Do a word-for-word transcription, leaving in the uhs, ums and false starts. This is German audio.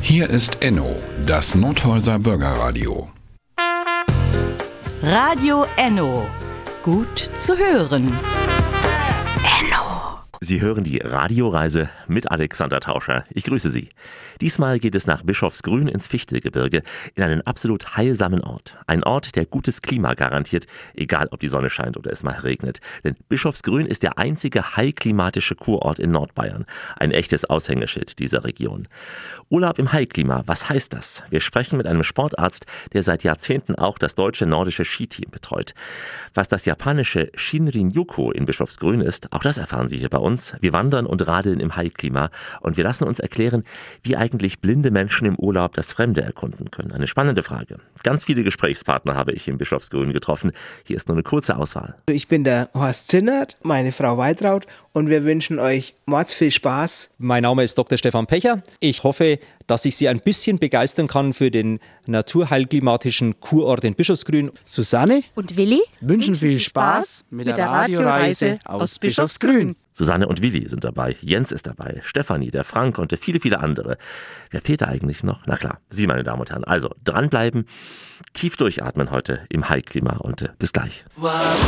Hier ist Enno, das Nordhäuser Bürgerradio. Radio Enno. Gut zu hören. Enno. Sie hören die Radioreise mit Alexander Tauscher. Ich grüße Sie. Diesmal geht es nach Bischofsgrün ins Fichtelgebirge in einen absolut heilsamen Ort. Ein Ort, der gutes Klima garantiert, egal ob die Sonne scheint oder es mal regnet. Denn Bischofsgrün ist der einzige heilklimatische Kurort in Nordbayern. Ein echtes Aushängeschild dieser Region. Urlaub im Heilklima, was heißt das? Wir sprechen mit einem Sportarzt, der seit Jahrzehnten auch das deutsche nordische Skiteam betreut. Was das japanische Shinrin-yoku in Bischofsgrün ist, auch das erfahren Sie hier bei uns. Wir wandern und radeln im Heilklima und wir lassen uns erklären, wie eigentlich blinde Menschen im Urlaub das Fremde erkunden können. Eine spannende Frage. Ganz viele Gesprächspartner habe ich in Bischofsgrün getroffen. Hier ist nur eine kurze Auswahl. Ich bin der Horst Zinnert, meine Frau Weitraud und wir wünschen euch mords viel Spaß. Mein Name ist Doktor Stefan Pecher. Ich hoffe, dass ich Sie ein bisschen begeistern kann für den naturheilklimatischen Kurort in Bischofsgrün. Susanne und Willi wünschen viel Spaß mit der Radioreise aus Bischofsgrün. Susanne und Willi sind dabei, Jens ist dabei, Stefanie, der Frank und viele, viele andere. Wer fehlt da eigentlich noch? Na klar, Sie, meine Damen und Herren. Also dranbleiben, tief durchatmen heute im Heilklima und äh, bis gleich. Wow.